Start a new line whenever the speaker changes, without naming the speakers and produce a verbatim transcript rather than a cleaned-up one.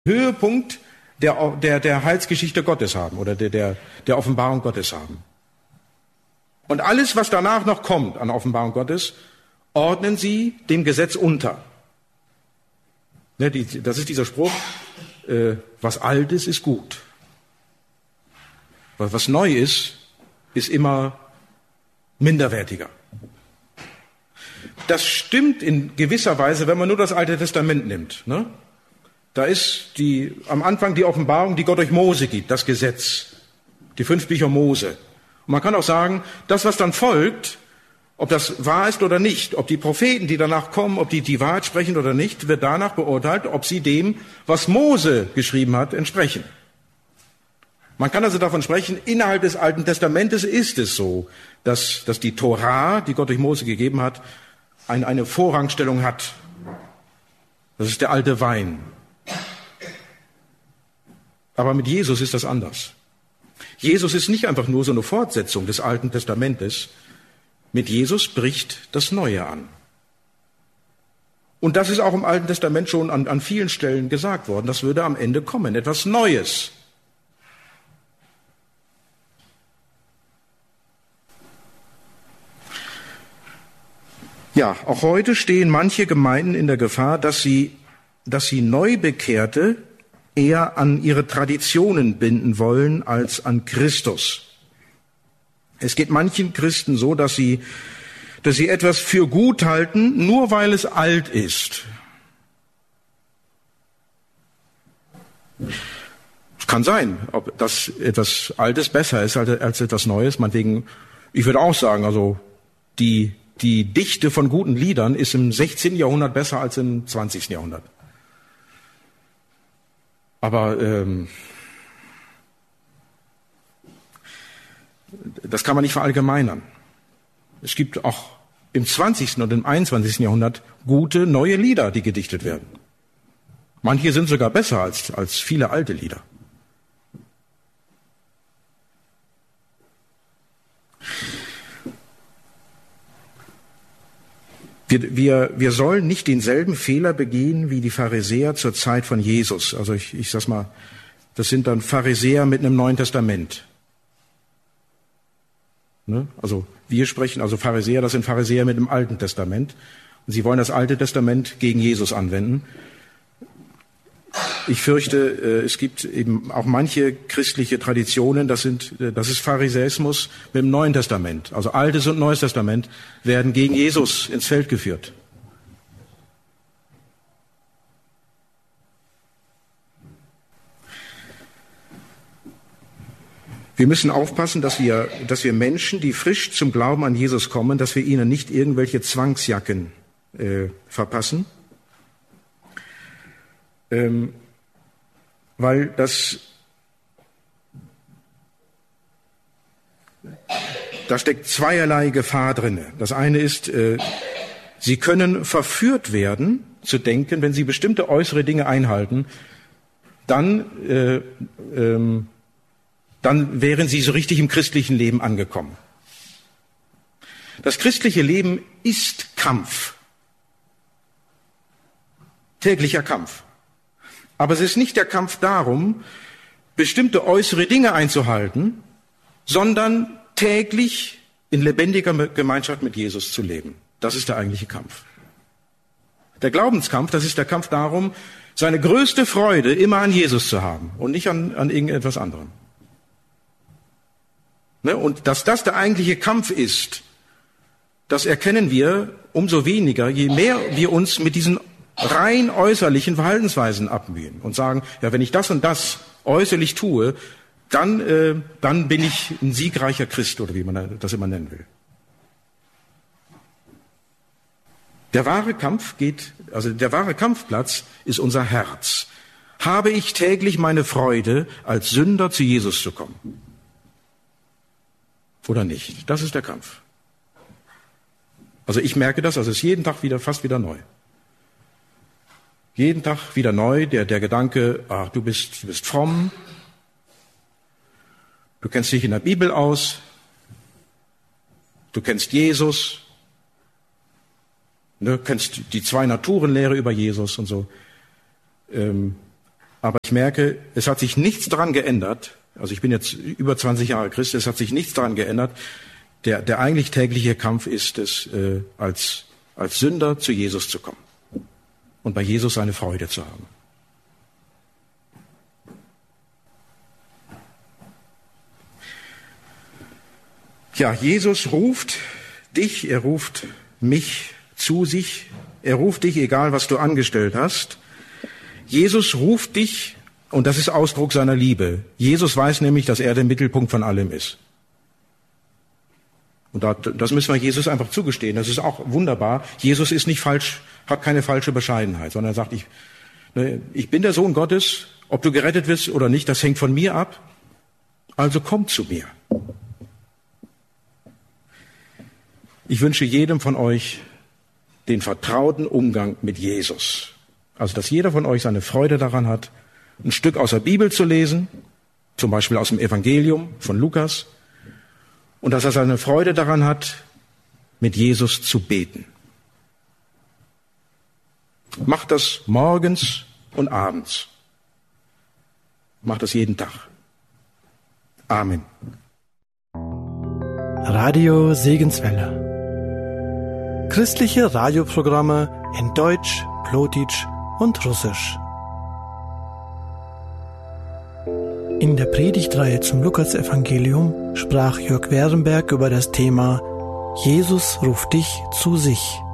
Höhepunkt der, der, der Heilsgeschichte Gottes haben oder der, der, der Offenbarung Gottes haben. Und alles, was danach noch kommt an Offenbarung Gottes, ordnen sie dem Gesetz unter. Ne, die, das ist dieser Spruch, äh, was alt ist, ist gut. Was, was neu ist, ist immer minderwertiger. Das stimmt in gewisser Weise, wenn man nur das Alte Testament nimmt. Ne? Da ist die, am Anfang die Offenbarung, die Gott durch Mose gibt, das Gesetz, die fünf Bücher Mose. Und man kann auch sagen, das, was dann folgt, ob das wahr ist oder nicht, ob die Propheten, die danach kommen, ob die die Wahrheit sprechen oder nicht, wird danach beurteilt, ob sie dem, was Mose geschrieben hat, entsprechen. Man kann also davon sprechen, innerhalb des Alten Testamentes ist es so, dass, dass die Torah, die Gott durch Mose gegeben hat, eine, eine Vorrangstellung hat. Das ist der alte Wein. Aber mit Jesus ist das anders. Jesus ist nicht einfach nur so eine Fortsetzung des Alten Testamentes. Mit Jesus bricht das Neue an. Und das ist auch im Alten Testament schon an, an vielen Stellen gesagt worden. Das würde am Ende kommen, etwas Neues. Ja, auch heute stehen manche Gemeinden in der Gefahr, dass sie, dass sie Neubekehrte eher an ihre Traditionen binden wollen als an Christus. Es geht manchen Christen so, dass sie, dass sie etwas für gut halten, nur weil es alt ist. Es kann sein, ob das etwas Altes besser ist als, als etwas Neues. Meinetwegen, ich würde auch sagen, also die, die Dichte von guten Liedern ist im sechzehnten Jahrhundert besser als im zwanzigsten Jahrhundert. Aber ähm, das kann man nicht verallgemeinern. Es gibt auch im zwanzigsten und im einundzwanzigsten Jahrhundert gute neue Lieder, die gedichtet werden. Manche sind sogar besser als, als viele alte Lieder. Wir, wir, wir sollen nicht denselben Fehler begehen wie die Pharisäer zur Zeit von Jesus. Also ich, ich sag's mal, das sind dann Pharisäer mit einem Neuen Testament. Ne? Also wir sprechen, also Pharisäer, das sind Pharisäer mit dem Alten Testament. Und sie wollen das Alte Testament gegen Jesus anwenden. Ich fürchte, es gibt eben auch manche christliche Traditionen, das sind, das ist Pharisäismus mit dem Neuen Testament. Also Altes und Neues Testament werden gegen Jesus ins Feld geführt. Wir müssen aufpassen, dass wir, dass wir Menschen, die frisch zum Glauben an Jesus kommen, dass wir ihnen nicht irgendwelche Zwangsjacken äh, verpassen. Ähm, weil das, da steckt zweierlei Gefahr drin. Das eine ist, äh, sie können verführt werden, zu denken, wenn sie bestimmte äußere Dinge einhalten, dann, äh, ähm, dann wären sie so richtig im christlichen Leben angekommen. Das christliche Leben ist Kampf. Täglicher Kampf. Aber es ist nicht der Kampf darum, bestimmte äußere Dinge einzuhalten, sondern täglich in lebendiger Gemeinschaft mit Jesus zu leben. Das ist der eigentliche Kampf. Der Glaubenskampf, das ist der Kampf darum, seine größte Freude immer an Jesus zu haben und nicht an, an irgendetwas anderem. Ne? Und dass das der eigentliche Kampf ist, das erkennen wir umso weniger, je mehr wir uns mit diesen rein äußerlichen Verhaltensweisen abmühen und sagen, ja, wenn ich das und das äußerlich tue, dann, äh, dann bin ich ein siegreicher Christ oder wie man das immer nennen will. Der wahre Kampf geht, also der wahre Kampfplatz ist unser Herz. Habe ich täglich meine Freude, als Sünder zu Jesus zu kommen? Oder nicht? Das ist der Kampf. Also ich merke das, also es ist jeden Tag wieder, fast wieder neu. Jeden Tag wieder neu, der, der Gedanke, ach, du bist, du bist fromm, du kennst dich in der Bibel aus, du kennst Jesus, du kennst die Zwei-Naturen-Lehre über Jesus und so. Ähm, Aber ich merke, es hat sich nichts daran geändert. Also ich bin jetzt über zwanzig Jahre Christ, es hat sich nichts daran geändert. Der, der eigentlich tägliche Kampf ist es, äh, als, als Sünder zu Jesus zu kommen und bei Jesus eine Freude zu haben. Ja, Jesus ruft dich, er ruft mich zu sich, er ruft dich, egal was du angestellt hast. Jesus ruft dich, und das ist Ausdruck seiner Liebe. Jesus weiß nämlich, dass er der Mittelpunkt von allem ist. Und das müssen wir Jesus einfach zugestehen. Das ist auch wunderbar. Jesus ist nicht falsch, hat keine falsche Bescheidenheit, sondern er sagt, ich, ich bin der Sohn Gottes, ob du gerettet wirst oder nicht, das hängt von mir ab. Also komm zu mir. Ich wünsche jedem von euch den vertrauten Umgang mit Jesus. Also, dass jeder von euch seine Freude daran hat, ein Stück aus der Bibel zu lesen, zum Beispiel aus dem Evangelium von Lukas, und dass er seine Freude daran hat, mit Jesus zu beten. Macht das morgens und abends. Macht das jeden Tag. Amen.
Radio Segenswelle. Christliche Radioprogramme in Deutsch, Plotitsch und Russisch. In der Predigtreihe zum Lukasevangelium sprach Jörg Werenberg über das Thema Jesus ruft dich zu sich.